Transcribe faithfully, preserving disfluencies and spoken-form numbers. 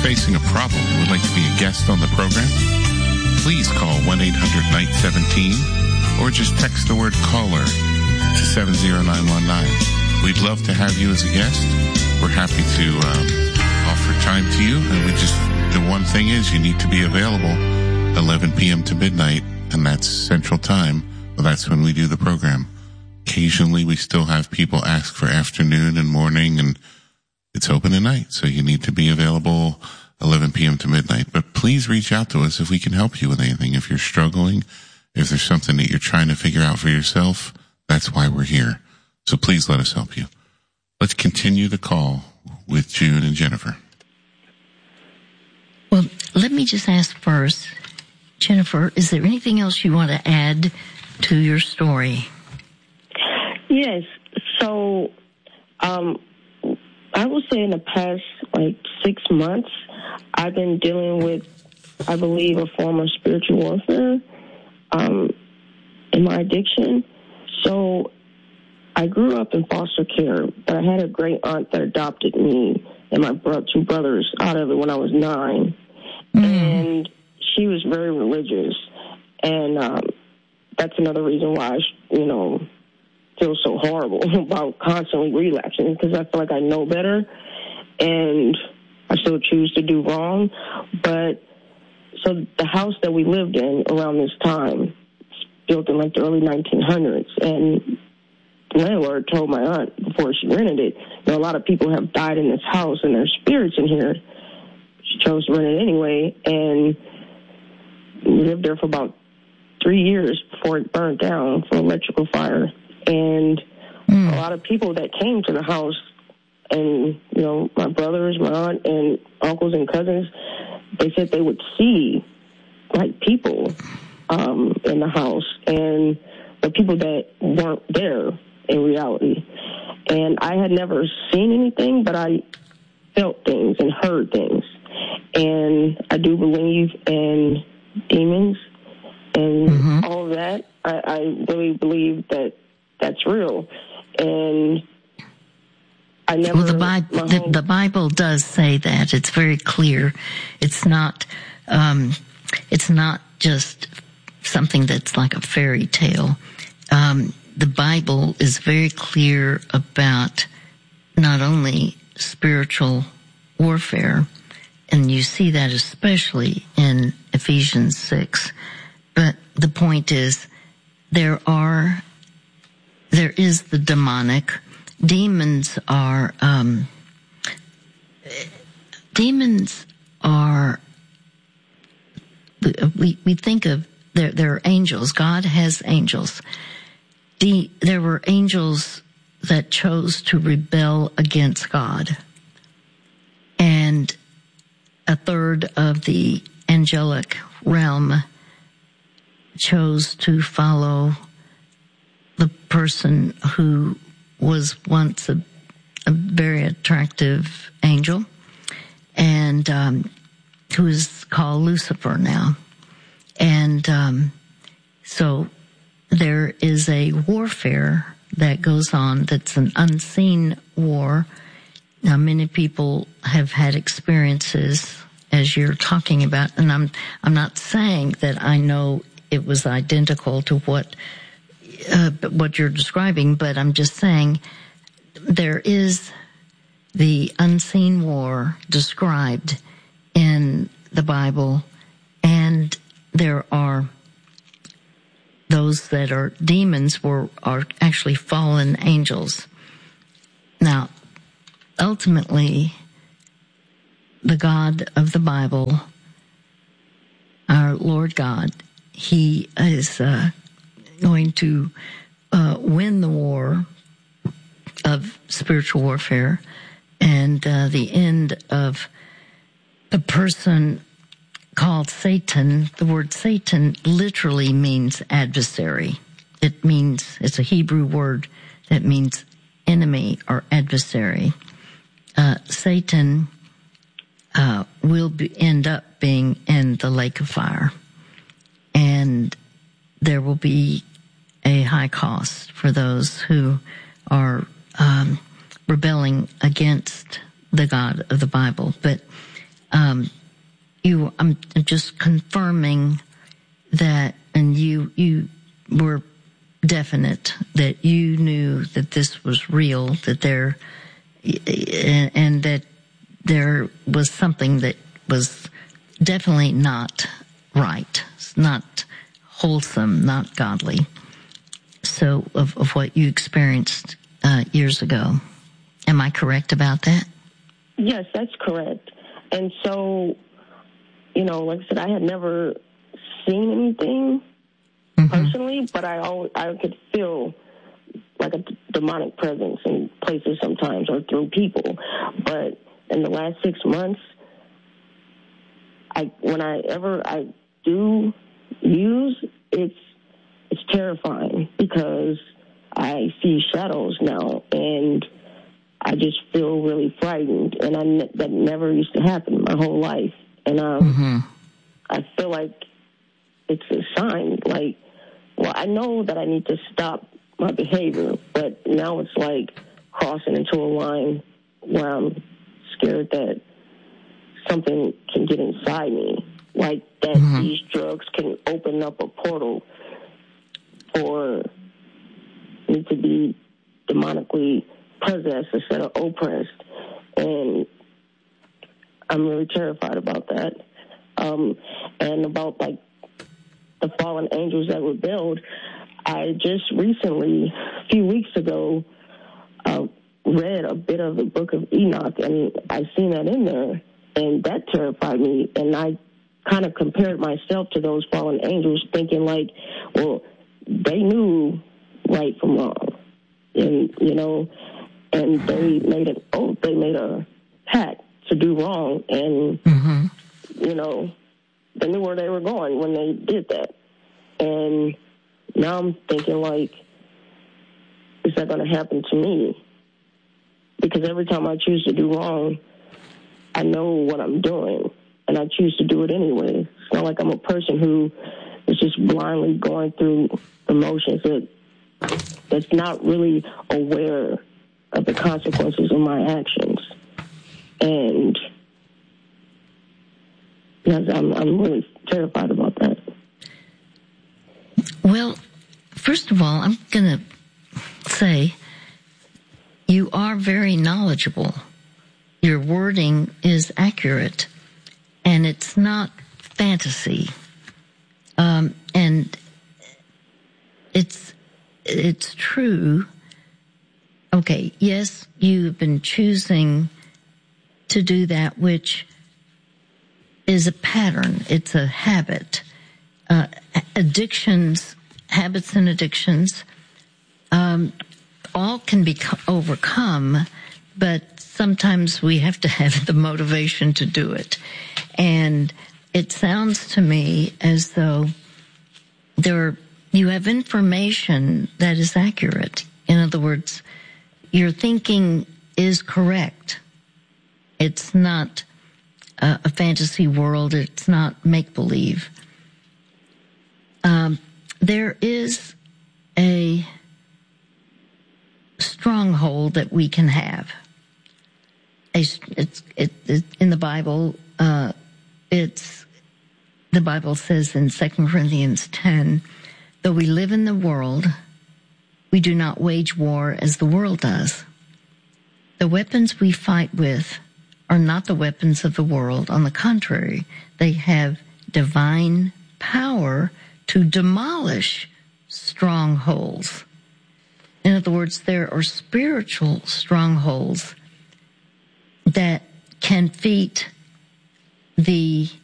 facing a problem and would like to be a guest on the program, please call one eight hundred night seventeen or just text the word caller to seven zero nine one nine. We'd love to have you as a guest. We're happy to uh, offer time to you, and we just, the one thing is you need to be available eleven p.m. to midnight, and that's Central Time. Well, that's when we do the program. Occasionally, we still have people ask for afternoon and morning, and it's open at night, so you need to be available eleven p.m. to midnight. But please reach out to us if we can help you with anything. If you're struggling, if there's something that you're trying to figure out for yourself, that's why we're here. So please let us help you. Let's continue the call with June and Jennifer. Well, let me just ask first, Jennifer, is there anything else you want to add to your story? Yes. So, um, I would say in the past, like, six months, I've been dealing with, I believe, a form of spiritual warfare um, in my addiction. So I grew up in foster care, but I had a great aunt that adopted me and my bro- two brothers out of it when I was nine. Mm. And she was very religious. And um, that's another reason why, I, you know, feel so horrible about constantly relapsing, because I feel like I know better and I still choose to do wrong. But so the house that we lived in around this time, built in like the early nineteen hundreds, and the landlord told my aunt before she rented it, you know, a lot of people have died in this house and there's spirits in here. She chose to rent it anyway, and we lived there for about three years before it burned down from electrical fire. And mm. a lot of people that came to the house, and, you know, my brothers, my aunt, and uncles and cousins, they said they would see, like, people um, in the house, and the people that weren't there in reality. And I had never seen anything, but I felt things and heard things. And I do believe in demons and mm-hmm. all of that. I, I really believe that that's real. And I never... Well, the, Bi- the, the Bible does say that. It's very clear. It's not, um, it's not just something that's like a fairy tale. Um, the Bible is very clear about not only spiritual warfare, and you see that especially in Ephesians six, but the point is there are, there is the demonic. Demons are, um, demons are, we, we think of, there, there are angels. God has angels. The, there were angels that chose to rebel against God. And a third of the angelic realm chose to follow the person who was once a, a very attractive angel, and um, who is called Lucifer now. And um, so there is a warfare that goes on that's an unseen war. Now, many people have had experiences, as you're talking about, and I'm I'm not saying that I know it was identical to what uh, what you're describing, but I'm just saying there is the unseen war described in the Bible, and there are those that are demons were are actually fallen angels. Now, ultimately, the God of the Bible, our Lord God, He is uh, going to uh, win the war of spiritual warfare, and uh, the end of a person called Satan. The word Satan literally means adversary. It means, it's a Hebrew word that means enemy or adversary. Uh, Satan uh, will be, end up being in the lake of fire, and there will be a high cost for those who are um, rebelling against the God of the Bible. But um, you, I'm just confirming that, and you, you were definite that you knew that this was real, that there, and, and that there was something that was definitely not right, not wholesome, not godly. So, of, of what you experienced uh, years ago. Am I correct about that? Yes, that's correct. And so, you know, like I said, I had never seen anything mm-hmm. personally, but I always, I could feel like a d- demonic presence in places sometimes or through people. But in the last six months, I whenever I do use, it's it's terrifying because I see shadows now, and I just feel really frightened, and I ne- that never used to happen my whole life. And um, mm-hmm. I feel like it's a sign. Like, well, I know that I need to stop my behavior, but now it's like crossing into a line where I'm scared that something can get inside me, like that mm-hmm. these drugs can open up a portal for me to be demonically possessed instead of oppressed. And I'm really terrified about that. Um, and about, like, the fallen angels that rebelled, I just recently, a few weeks ago, uh, read a bit of the book of Enoch, and I seen that in there, and that terrified me. And I kind of compared myself to those fallen angels, thinking, like, well, they knew right from wrong, and, you know, and they made an oath, they made a pact to do wrong, and, mm-hmm. you know, they knew where they were going when they did that. And now I'm thinking, like, is that going to happen to me? Because every time I choose to do wrong, I know what I'm doing, and I choose to do it anyway. It's not like I'm a person who is just blindly going through emotions that that's not really aware of the consequences of my actions. And yes, I'm, I'm really terrified about that. Well, first of all, I'm going to say you are very knowledgeable. Your wording is accurate, and it's not fantasy. Um, and it's it's true. Okay, yes, you've been choosing to do that which is a pattern. It's a habit. Uh, addictions, habits and addictions, um, all can be co- overcome, but sometimes we have to have the motivation to do it. And it sounds to me as though there you have information that is accurate. In other words, your thinking is correct. It's not a, a fantasy world. It's not make-believe. Um, there is a stronghold that we can have. A, it's it, it, in the Bible. Uh, it's the Bible says in Second Corinthians ten, though we live in the world, we do not wage war as the world does. The weapons we fight with are not the weapons of the world. On the contrary, they have divine power to demolish strongholds. In other words, there are spiritual strongholds that can defeat the